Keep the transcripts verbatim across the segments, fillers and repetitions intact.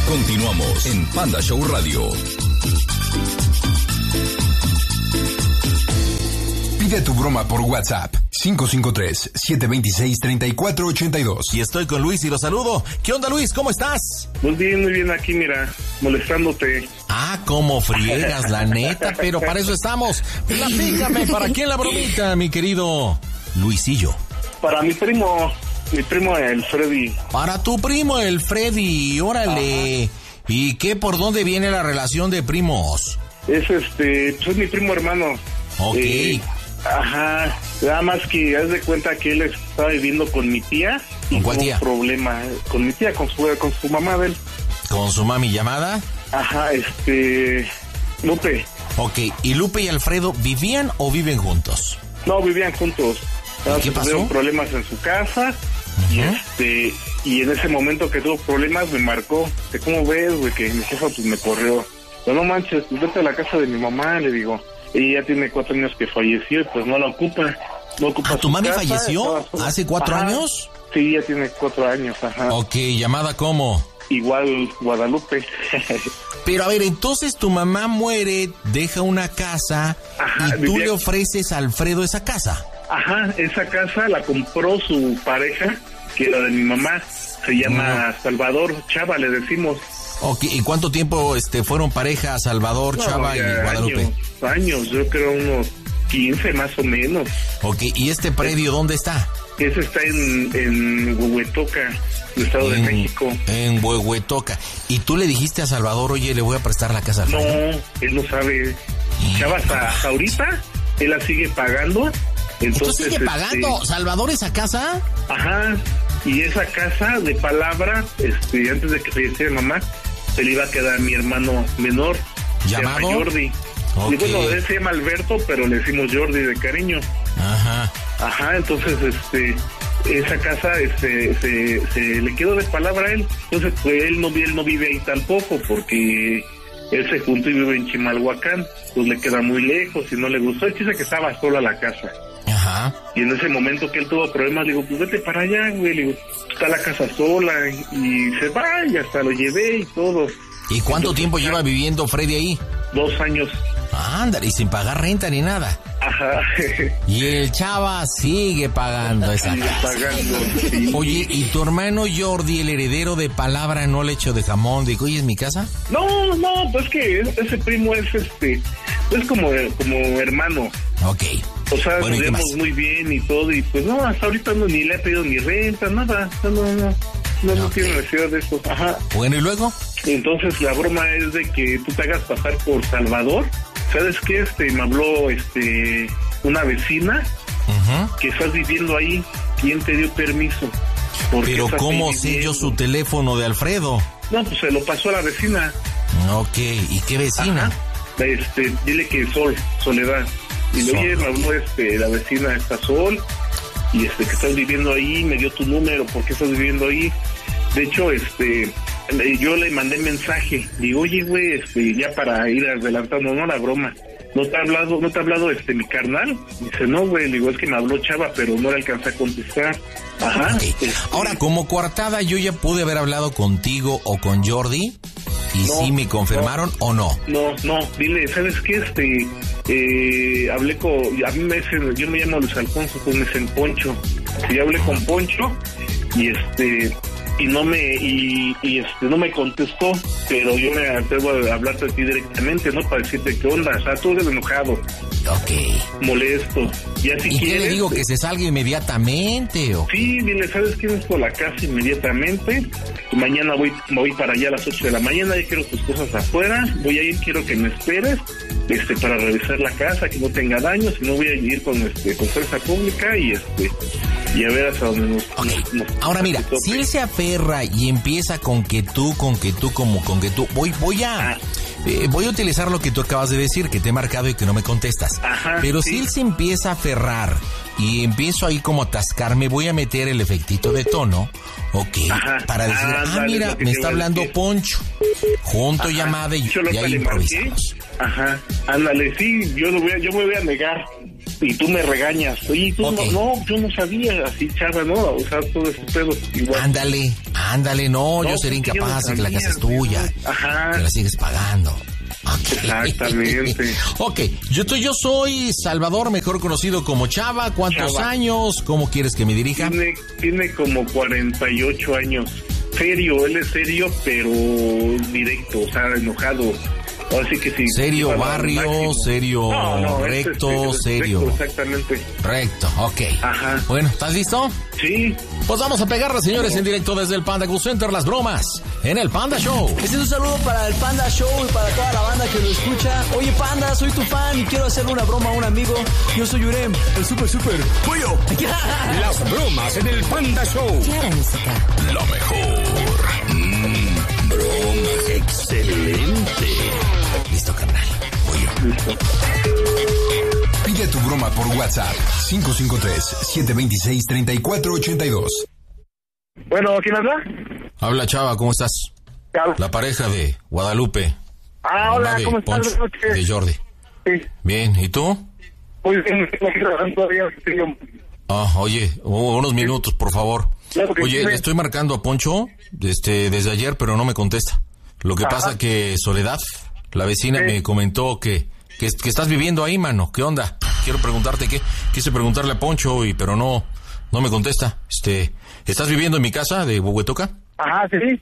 Continuamos en Panda Show Radio. Pide tu broma por WhatsApp cinco cinco tres, siete dos seis, tres cuatro ocho dos. Y estoy con Luis y lo saludo. ¿Qué onda, Luis? ¿Cómo estás? Muy bien, muy bien aquí, mira, molestándote. Ah, cómo friegas, la neta, pero para eso estamos. Platícame, ¿para quién la bromita, mi querido Luisillo? Para mi primo, mi primo el Freddy. Para tu primo el Freddy, órale. Ajá. ¿Y qué, por dónde viene la relación de primos? Es este, pues es mi primo hermano. Ok. Eh, ajá, nada más que haz de cuenta que él estaba viviendo con mi tía. ¿Con cuál tía? Un problema, con mi tía, con su, con su mamá de él. ¿Con su mami llamada? Ajá, este, Lupe. Ok, ¿y Lupe y Alfredo vivían o viven juntos? No, vivían juntos. ¿Y qué pasó? Tuvieron problemas en su casa. Uh-huh. Y este, y en ese momento que tuvo problemas me marcó. De ¿Cómo ves, güey? Que mi jefa pues me corrió. Pero no manches, pues vete a la casa de mi mamá, le digo. Ella ya tiene cuatro años que falleció y pues no la ocupa. No ocupa ¿Ah, tu mami casa, falleció hace cuatro ajá. años? Sí, ya tiene cuatro años, ajá. Ok, ¿llamada cómo? Igual Guadalupe. Pero a ver, entonces tu mamá muere, deja una casa, ajá, y tú vivía... le ofreces a Alfredo esa casa. Ajá, esa casa la compró su pareja, que era de mi mamá. Se llama no. Salvador Chava, le decimos. Ok, ¿y cuánto tiempo este fueron pareja Salvador, no, Chava y Guadalupe? Años, años, yo creo unos quince más o menos. Ok, ¿y este predio dónde está? Ese está en, en Huehuetoca, Estado en, de México. En Huehuetoca. ¿Y tú le dijiste a Salvador, oye, le voy a prestar la casa? No, él no sabe. Chava, hasta ahorita, él la sigue pagando. Entonces, sigue pagando? Este, ¿Salvador esa casa? Ajá, y esa casa de palabra, este, antes de que falleciera mamá, se le iba a quedar a mi hermano menor. ¿Llamado? Se llama Jordi. Okay. Y bueno, él se llama Alberto, pero le decimos Jordi de cariño. Ajá. Ajá, entonces, este, esa casa este, se, se le quedó de palabra a él. Entonces, pues él no, él no vive ahí tampoco, porque él se juntó y vive en Chimalhuacán. Pues le queda muy lejos y no le gustó. Él dice que estaba sola la casa. Ajá. Y en ese momento que él tuvo problemas, le digo, pues vete para allá, güey. Le digo, está la casa sola. Y se va, y hasta lo llevé y todo. ¿Y cuánto Entonces, tiempo lleva viviendo Freddy ahí? Dos años. Ándale, y sin pagar renta ni nada. Ajá. Y el Chava sigue pagando esa sigue casa. Pagando, sí. Oye, ¿y tu hermano Jordi, el heredero de palabra, no le echó de jamón? Digo, oye, ¿es mi casa? No, no, pues que ese primo es este, es como, como hermano. Ok. O sea, bueno, nos vemos muy bien y todo, y pues no, hasta ahorita no, ni le ha pedido ni renta, nada, no, no, no, no, no okay. tiene necesidad de eso. Ajá. Bueno, ¿y luego? Entonces la broma es de que tú te hagas pasar por Salvador. ¿Sabes qué? Este, me habló este una vecina uh-huh. que estás viviendo ahí. ¿Quién te dio permiso? Pero ¿cómo sé yo su teléfono de Alfredo? No, pues se lo pasó a la vecina. Ok, ¿y qué vecina? Ajá. Este, dile que Sol, Soledad. Y le oye, me habló este, la vecina esta Sol, y este, que estás viviendo ahí, me dio tu número, ¿por qué estás viviendo ahí? De hecho, este, yo le mandé mensaje, digo, oye, güey, este, ya para ir adelantando, no la broma, ¿no te ha hablado, no te ha hablado, este, mi carnal? Dice, no, güey, le digo, es que me habló Chava, pero no le alcancé a contestar. Ajá. Okay. Este, Ahora, como coartada, yo ya pude haber hablado contigo o con Jordi, y no, sí me confirmaron, no, o no. No, no, dile, ¿sabes qué? Este, eh, hablé con, a mí me dicen, yo me llamo Luis Alfonso, pues me dicen Poncho, y hablé con Poncho, y este... y no me y, y este no me contestó, pero yo me atrevo a hablarte a ti directamente, ¿no? Para decirte qué onda, o sea, tú eres enojado. Ok. Molesto. Y así ¿Y quieres, qué le digo? ¿Que se salga inmediatamente o...? Sí, dile, ¿sabes qué? Es por la casa inmediatamente. Mañana voy voy para allá a las ocho de la mañana, ya quiero tus cosas afuera, voy a ir, quiero que me esperes, este, para revisar la casa, que no tenga daños, si no voy a ir con este con fuerza pública y este y a ver hasta dónde nos... Okay. nos, nos Ahora mira, si él se aferra y empieza con que tú, con que tú, como con que tú, voy, voy a... Ah. Eh, voy a utilizar lo que tú acabas de decir, que te he marcado y que no me contestas. Ajá, pero sí. si él se empieza a aferrar y empiezo ahí como a atascarme, voy a meter el efectito de tono, ok, Ajá. para decir, ah, ah mira, me está hablando decir. Poncho, junto Ajá. llamada y, y ahí improvisamos. Ajá, ándale, sí, yo, lo voy a, yo me voy a negar. y tú me regañas. Oye, tú okay. no, no, yo no sabía, así, chava, ¿no? O sea, todo ese pedo. Igual. Ándale, ándale, no, no yo sería incapaz de que la casa es tuya. Ajá. Que la sigues pagando. Okay. Exactamente. Ok, yo, yo soy Salvador, mejor conocido como Chava. ¿Cuántos Chava. años? ¿Cómo quieres que me dirija? Tiene, tiene como cuarenta y ocho años. Serio, él es serio, pero directo, o sea, enojado. Así que sí. Serio barrio, serio no, no, recto, este, este, serio. Recto, exactamente. Recto, ok. Ajá. Bueno, ¿estás listo? Sí. Pues vamos a pegarle, señores, en directo desde el Panda Cool Center, las bromas en el Panda Show. Este es un saludo para el Panda Show y para toda la banda que lo escucha. Oye, Panda, soy tu fan y quiero hacerle una broma a un amigo. Yo soy Yurem, el super super pollo. Las bromas en el Panda Show. Clara música. Lo mejor. Mm, bromas. Excelente. Listo, carnal. Pollo. Listo. Pide tu broma por WhatsApp. cinco cinco tres, siete dos seis, tres cuatro ocho dos. Bueno, ¿quién habla? Habla, Chava, ¿cómo estás? Habla. La pareja de Guadalupe. Ah, hola, ¿cómo estás? Poncho, de Jordi. Sí. Bien, ¿y tú? Muy bien, estoy trabajando todavía. Ah, oye, unos minutos, por favor. Claro que oye, sí, le estoy marcando a Poncho este, desde ayer, pero no me contesta. Lo que Ajá. pasa que Soledad, la vecina, sí. me comentó que, que, que estás viviendo ahí, mano. ¿Qué onda? Quiero preguntarte qué. Quise preguntarle a Poncho, y pero no, no me contesta. Este, ¿estás viviendo en mi casa de Huehuetoca? Ajá, sí.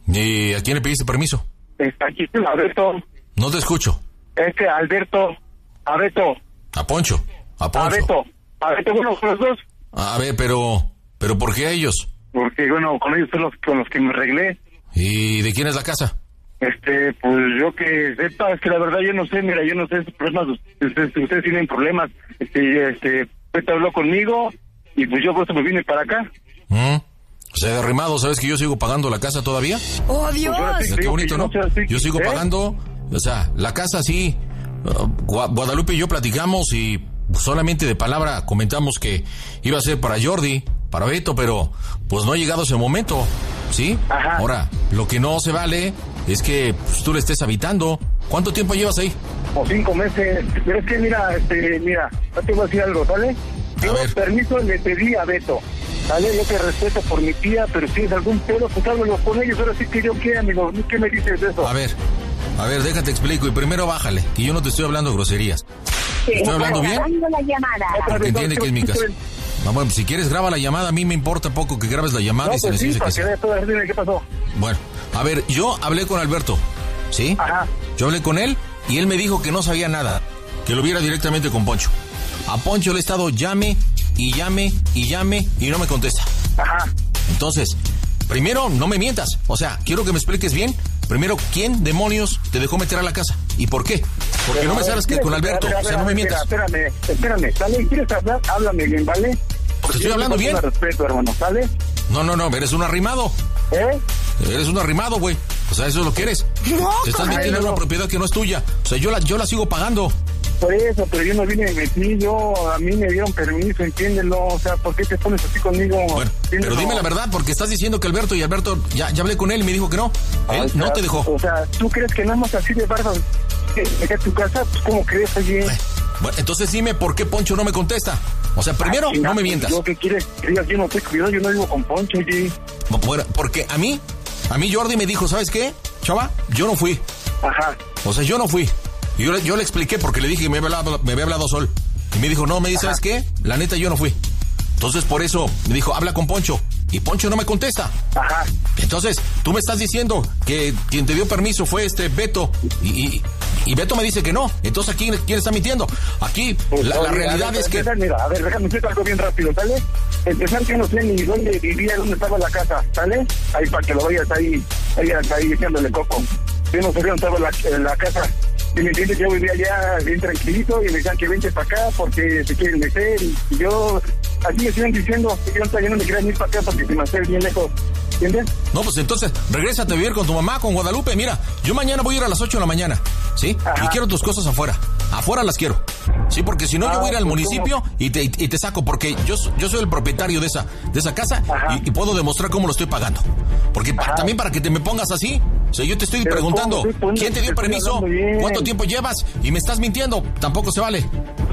¿Y a quién le pediste permiso? Está aquí, Alberto. No te escucho. Este, Alberto. Alberto. A Poncho. A Poncho. Alberto. Alberto, bueno, con los dos. A ver, pero, pero ¿por qué a ellos? Porque, bueno, con ellos son los con los que me arreglé. ¿Y de quién es la casa? Este, pues yo que sepa, es que la verdad yo no sé, mira, yo no sé esos problemas, ustedes, ustedes tienen problemas, este, este, usted habló conmigo y pues yo por eso me vine para acá. ¿Mm? O sea, derrimado, ¿sabes que yo sigo pagando la casa todavía? ¡Oh, Dios! Pues qué bonito, ¿no? Yo, no yo sigo ¿eh? pagando, o sea, la casa sí, uh, Guadalupe y yo platicamos y solamente de palabra comentamos que iba a ser para Jordi, para Beto, pero pues no ha llegado ese momento, ¿sí? Ajá. Ahora, lo que no se vale es que pues, tú le estés habitando. ¿Cuánto tiempo llevas ahí? Como cinco meses. Pero es que mira, este, mira, yo te voy a decir algo, ¿sale? Yo permiso le pedí a Beto, ¿sale? Yo te respeto por mi tía, pero si es algún pedo, pues háblalo con ellos. Ahora sí que yo qué, amigo, ¿qué me dices de eso? A ver, a ver, déjate explico y primero bájale, que yo no te estoy hablando groserías. Sí, ¿Estoy hablando bien? La llamada. Porque entiende que es mi casa. Ah, bueno, si quieres graba la llamada, a mí me importa poco que grabes la llamada. No, y se pues les sí, dice que sí. Para que dime qué pasó. Bueno, a ver, yo hablé con Alberto, ¿sí? Ajá. Yo hablé con él y él me dijo que no sabía nada, que lo viera directamente con Poncho. A Poncho le he estado llame y llame y llame y no me contesta. Ajá. Entonces, primero, no me mientas. O sea, quiero que me expliques bien. Primero, ¿quién demonios te dejó meter a la casa? ¿Y por qué? Porque pero, no me sabes que con Alberto. A ver, a ver, o sea, no me mientas. Espérame, espérame. ¿Sale? ¿Quieres hablar? Háblame bien, ¿vale? Porque estoy hablando bien. Respeto, hermano, ¿sale? No, no, no, eres un arrimado. ¿Eh? Eres un arrimado, güey. O sea, eso es lo que eres. No, te estás metiendo en una propiedad que no es tuya. O sea, yo la, yo la sigo pagando. Por eso, pero yo no vine y metí, yo, a mí me dieron permiso, entiéndelo, o sea, ¿por qué te pones así conmigo? Bueno, pero dime la verdad, porque estás diciendo que Alberto, y Alberto, ya, ya hablé con él y me dijo que no, él o sea, no te dejó. O sea, ¿tú crees que nada más así de barba que a tu casa? Pues, ¿cómo crees, oye? Bueno, entonces dime por qué Poncho no me contesta. O sea, primero, Ay, no me mientas. ¿Yo qué quieres? Yo no estoy cuidado, yo no vivo con Poncho, oye. Bueno, porque a mí, a mí Jordi me dijo, ¿sabes qué, chava? Yo no fui. Ajá. O sea, yo no fui. Y yo, yo le expliqué porque le dije que me había hablado, me había hablado Sol. Y me dijo, no, me dice, ¿sabes qué? La neta, yo no fui. Entonces, por eso, me dijo, habla con Poncho. Y Poncho no me contesta. Ajá. Entonces, tú me estás diciendo que quien te dio permiso fue este Beto. Y, y, y Beto me dice que no. Entonces, ¿aquí quién está mintiendo? Aquí, pues, la, la realidad ver, es que... Mira, a ver, déjame decirte algo bien rápido, ¿sale? Empezar que no sé ni dónde vivía, dónde estaba la casa, ¿sale? Ahí para que lo vayas ahí, ahí, ahí echándole coco. Yo no sabía dónde estaba la, la casa. Y me entiendes, yo vivía allá bien tranquilito y me decían que vente para acá porque se quieren meter. Y, y yo, así me siguen diciendo que yo todavía no me quería ir para acá porque se me hace bien lejos. ¿Entiendes? No, pues entonces, regrésate a vivir con tu mamá, con Guadalupe. Mira, yo mañana voy a ir a las ocho de la mañana, ¿sí? Ajá. Y quiero tus cosas afuera. Afuera las quiero. Sí, porque si no, ah, yo voy a ir al pues municipio y te, y te saco, porque yo, yo soy el propietario de esa, de esa casa y, y puedo demostrar cómo lo estoy pagando. Porque pa, también para que te me pongas así, o sea, yo te estoy Pero preguntando, ¿quién te dio permiso? ¿Cuánto tiempo llevas? Y me estás mintiendo. Tampoco se vale.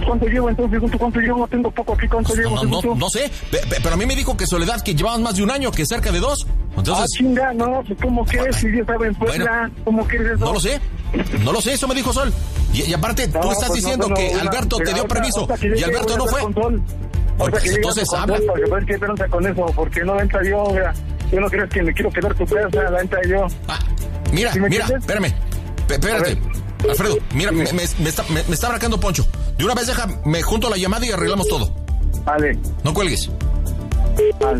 ¿cuánto llevo entonces? ¿Cuánto llevo? Tengo poco aquí, ¿cuánto no, llevo? No, no, no sé, pero a mí me dijo que Soledad que llevaban más de un año, que cerca de dos. Entonces, ah, chinga, no, ¿cómo que es? Si yo estaba en Puebla, bueno, ¿cómo que es eso? No lo sé, no lo sé, eso me dijo Sol. Y, y aparte, no, tú estás pues diciendo no, no, que una, Alberto te dio ahorita, permiso ahorita que y Alberto no fue. Pues, que entonces habla. Sol, ¿qué tranza con eso? Porque no entra yo, mira. Yo no crees que me quiero quedar tu casa, la entra yo. Ah, mira, ¿sí mira, entiendes? espérame, espérate. Alfredo, mira, me, me, me, está, me, me está marcando Poncho. De una vez deja, me junto la llamada y arreglamos todo. Vale. No cuelgues. Vale.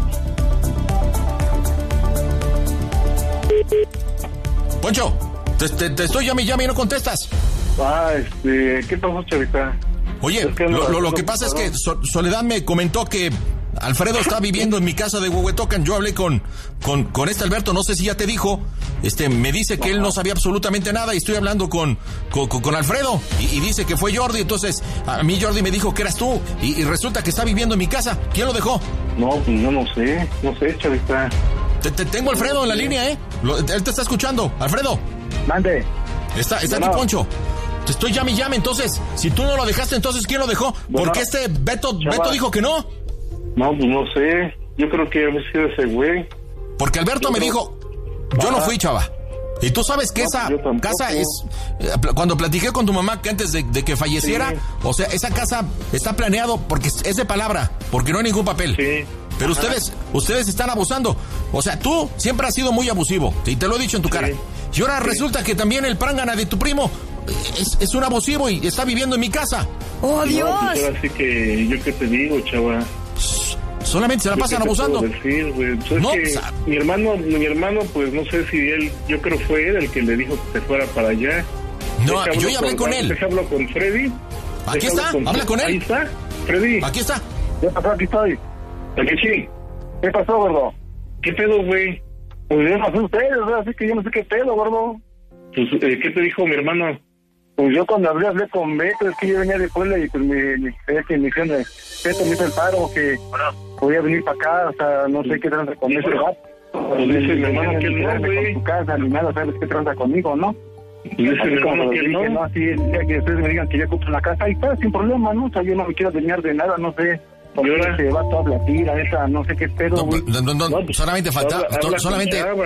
Poncho, te, te, te estoy llame y llame y no contestas. Ah, este, ¿qué pasó, chavita? Oye, es que no, lo, lo, lo que pasa es que so, Soledad me comentó que Alfredo está viviendo en mi casa de Huehuetocan. Yo hablé con, con, con este Alberto, no sé si ya te dijo, este, me dice que él no sabía absolutamente nada y estoy hablando con, con, con Alfredo y, y dice que fue Jordi, entonces a mí Jordi me dijo que eras tú y, y resulta que está viviendo en mi casa. ¿Quién lo dejó? No, pues no, no sé, no sé, chavita. Te, te tengo Alfredo en la línea, ¿eh? Lo, él te está escuchando. Alfredo. Mande. Está, está aquí Poncho. Te estoy llame y llame, entonces, si tú no lo dejaste, entonces ¿quién lo dejó? Bueno, ¿por qué este Beto, Beto dijo que no? No, pues no sé. Yo creo que ha sido ese güey. Porque Alberto yo me creo... dijo, yo no fui, chava. Y tú sabes que no, esa casa es... Cuando platiqué con tu mamá que antes de, de que falleciera, sí. O sea, esa casa está planeado porque es de palabra, porque no hay ningún papel. Sí. Pero Ajá. ustedes ustedes están abusando. O sea, tú siempre has sido muy abusivo, y te lo he dicho en tu sí. cara. Y ahora sí. resulta que también el prángana de tu primo es, es un abusivo y está viviendo en mi casa. ¡Oh, Dios! No, pues ahora sí que yo qué te digo, chava. Solamente se la pasan abusando. Decir, pues no, que pues, mi hermano, mi hermano, pues no sé si él, yo creo fue él el que le dijo que se fuera para allá. No, yo ya hablé con, con él. Deja hablo con Freddy. Aquí está, con, habla con él. Ahí está, Freddy. Aquí está. ¿Qué pasó? Aquí estoy. Aquí sí. ¿Qué pasó, gordo? ¿Qué pedo, güey? Pues yo no sé ustedes, así que yo no sé qué pedo, gordo. Pues, eh, ¿qué te dijo mi hermano? Pues yo cuando hablé, hablé con Beto, es que yo venía de Puebla y pues me, me, que me dijeron, Beto me hizo el paro, que podía venir para acá, o sea, no sé qué tranza con ese gato. Pues dice mi hermano que no, güey. Con tu casa, ni nada, sabes qué tranza conmigo, ¿no? Y dice mi hermano que no. no. Así el día que ustedes me digan que ya compro la casa, ahí está, sin problema, ¿no? O sea, yo no me quiero dañar de nada, no sé. Porque se va toda la tira, esa, no sé qué pedo, güey. No, no, no, no, no, solamente falta, habla, habla solamente, chava,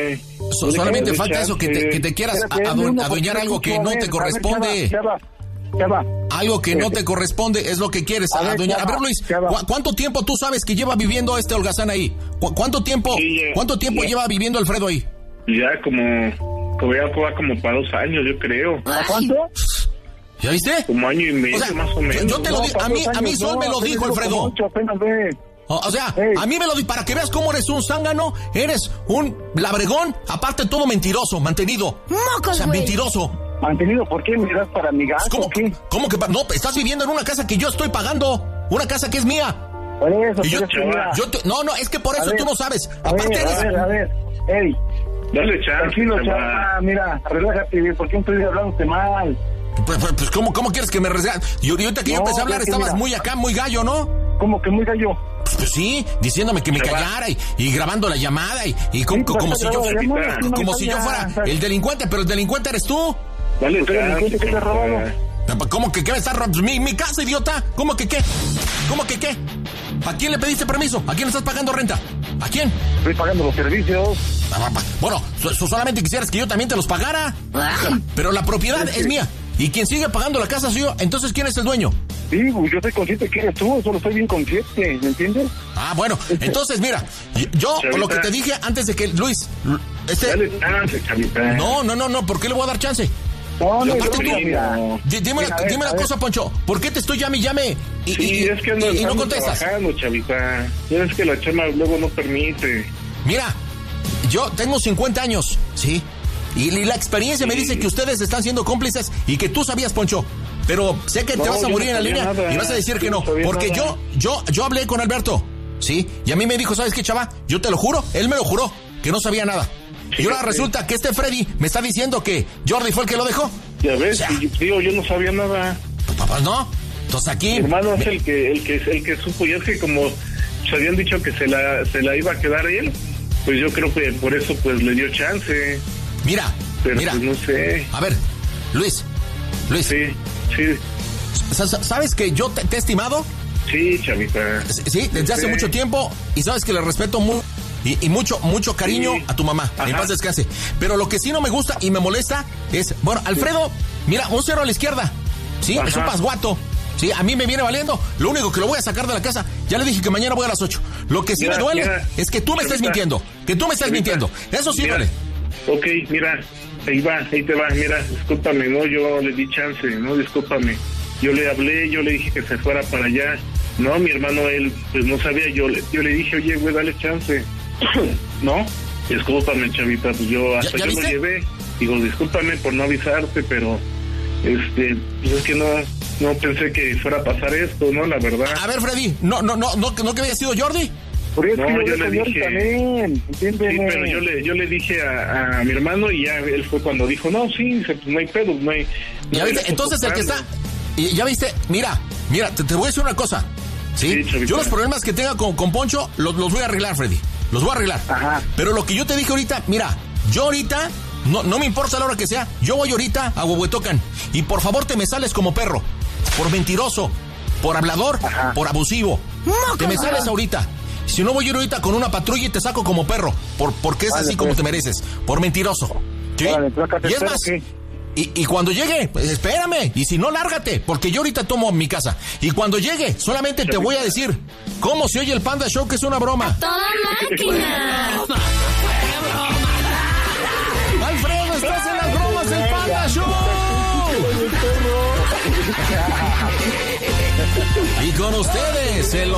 so, solamente falta eso, que te, que te quieras adu, adueñar algo que no te corresponde. Chava, chava, algo que no te corresponde es lo que quieres a adueñar. A ver, Luis, ¿cu ¿cuánto tiempo tú sabes que lleva viviendo este holgazán ahí? ¿Cu ¿Cuánto tiempo, sí, ya, cuánto tiempo ya. lleva viviendo Alfredo ahí? Ya como, como ya va como para dos años, yo creo. ¿A cuánto? ¿Ya viste? Como año y medio, o sea, más o menos. Yo te lo no, digo, a mí, a mí Sol no, me lo dijo, Alfredo. Mucho, apenas ve. O, o sea, hey. a mí me lo dijo, para que veas cómo eres un zángano, eres un labregón, aparte todo mentiroso, mantenido. Mocos, o sea, wey. mentiroso. ¿Mantenido? ¿Por qué me das para mi gasto? ¿Cómo, ¿qué? ¿Cómo que? No, estás viviendo en una casa que yo estoy pagando, una casa que es mía. Por eso, y yo, yo te, no, no, es que por eso ver, tú no sabes. A aparte ver, eres... a ver, a ver, ey. Dale chance. Tranquilo, chava, mira, relájate, ¿por qué estoy hablándote mal? Pues, pues, pues ¿cómo, ¿cómo quieres que me resgate? Y ahorita que no, yo empecé a hablar estabas mira. muy acá, muy gallo, ¿no? ¿Cómo que muy gallo? Pues, pues sí, diciéndome que me Se callara y, y grabando la llamada y, y como, sí, como, si yo, llamada, como, como si yo fuera el delincuente, pero el delincuente eres tú. Dale, ¿el delincuente que te ha robado? ¿Cómo que qué me estás robando? ¿Mi, mi casa, idiota? ¿Cómo que qué? ¿Cómo que qué? ¿A quién le pediste permiso? ¿A quién le estás pagando renta? ¿A quién? Estoy pagando los servicios. Bueno, so, solamente quisieras que yo también te los pagara. Pero la propiedad es mía. Y quien sigue pagando la casa soy yo. Entonces, ¿quién es el dueño? Sí, yo estoy consciente que eres tú. Solo estoy bien consciente, ¿me entiendes? Ah, bueno. Entonces, mira. Yo, por lo que te dije antes de que Luis... Este... Dale chance, chavita. No, no, no, no. ¿Por qué le voy a dar chance? No, no, aparte, no, tú, mira. Dime, mira, una, ver, dime una cosa, Poncho. ¿Por qué te estoy llame y llame? Y, sí, y, es que ando, y, y no ando contestas. trabajando, chavita. Ya es que la chama luego no permite. Mira, yo tengo cincuenta años, ¿sí? Y, y la experiencia sí. me dice que ustedes están siendo cómplices y que tú sabías, Poncho. Pero sé que no, te vas a morir no en la línea nada, y vas a decir que no. no porque nada. yo, yo, yo hablé con Alberto, ¿sí? Y a mí me dijo, ¿sabes qué, chava? Yo te lo juro, él me lo juró, que no sabía nada. Sí, y ahora sí. resulta que este Freddy me está diciendo que Jordi fue el que lo dejó. Ya ves, o sea, y, digo, yo no sabía nada. ¿Tu papá no? Entonces aquí... Mi hermano me... es el que, el que el que supo, y es que como se habían dicho que se la, se la iba a quedar él, pues yo creo que por eso pues le dio chance. Mira, Pero mira. Pues no sé. A ver, Luis, Luis. Sí, sí. ¿Sabes que yo te, te he estimado? Sí, Chavita. Sí, desde hace sí. mucho tiempo, y sabes que le respeto muy, y, y mucho, mucho cariño sí. a tu mamá. Ajá. En paz descanse. Pero lo que sí no me gusta y me molesta es, bueno, Alfredo, mira, un cero a la izquierda. Sí, Ajá. es un pasguato. Sí, a mí me viene valiendo. Lo único que lo voy a sacar de la casa, ya le dije que mañana voy a las ocho. Lo que sí mira, me duele mira, es que tú me estés mintiendo. Que tú me estés mira, mintiendo. Eso sí mira, duele. Ok, mira, ahí va, ahí te va. Mira, discúlpame, no, yo le di chance, no, discúlpame. Yo le hablé, yo le dije que se fuera para allá. No, mi hermano, él, pues no sabía. Yo le, yo le dije, oye, güey, dale chance. ¿No? Discúlpame, Chavita, pues yo hasta ¿Ya, ya yo viste? Lo llevé. Digo, discúlpame por no avisarte, pero este, pues es que no... No pensé que fuera a pasar esto, ¿no? La verdad. A ver, Freddy, ¿no no no no, no que había sido Jordi? Por eso no, yo, yo le dije... También, sí, pero yo le, yo le dije a, a mi hermano y ya él fue cuando dijo, no, sí, pues no hay pedo, no hay... No ¿Ya hay viste? Entonces el que está... Ya viste, mira, mira, te, te voy a decir una cosa, ¿sí? sí yo los problemas que tenga con, con Poncho los, los voy a arreglar, Freddy, los voy a arreglar. Ajá. Pero lo que yo te dije ahorita, mira, yo ahorita... No, no me importa la hora que sea, yo voy ahorita a Huehuetocan y por favor te me sales como perro, por mentiroso, por hablador, Ajá. por abusivo. No, te me sales Ajá. ahorita. Si no voy a ir ahorita con una patrulla y te saco como perro, por porque es vale, así pues. como te mereces, por mentiroso. ¿Sí? Vale, y es más, y, y cuando llegue, pues espérame, y si no, lárgate, porque yo ahorita tomo mi casa. Y cuando llegue, solamente te voy a decir cómo se oye el Panda Show, que es una broma. ¡Toda máquina! Alfredo, estás en las bromas del Panda Show. Y con ustedes, el